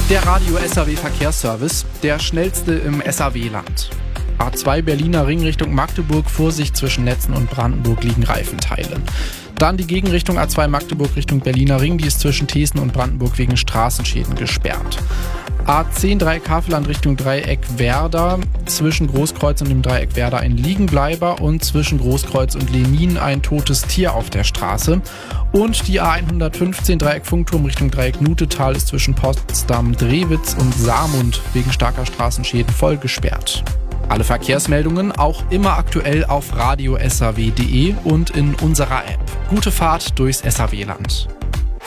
Der Radio SAW Verkehrsservice, der schnellste im SAW-Land. A2 Berliner Ring Richtung Magdeburg, Vorsicht, zwischen Letzen und Brandenburg liegen Reifenteile. Dann die Gegenrichtung A2 Magdeburg Richtung Berliner Ring, die ist zwischen Thesen und Brandenburg wegen Straßenschäden gesperrt. A10 Dreieck Havelland Richtung Dreieck Werder, zwischen Großkreuz und dem Dreieck Werder ein Liegenbleiber und zwischen Großkreuz und Lenin ein totes Tier auf der Straße. Und die A115 Dreieck Funkturm Richtung Dreieck Nutetal ist zwischen Potsdam, Drewitz und Saarmund wegen starker Straßenschäden voll gesperrt. Alle Verkehrsmeldungen auch immer aktuell auf radio-saw.de und in unserer App. Gute Fahrt durchs SAW-Land.